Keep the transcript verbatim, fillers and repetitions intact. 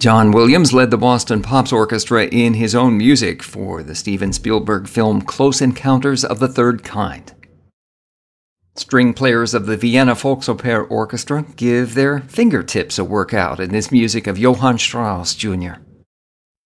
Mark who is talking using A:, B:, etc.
A: John Williams led the Boston Pops Orchestra in his own music for the Steven Spielberg film Close Encounters of the Third Kind. String players of the Vienna Volksoper Orchestra give their fingertips a workout in this music of Johann Strauss Junior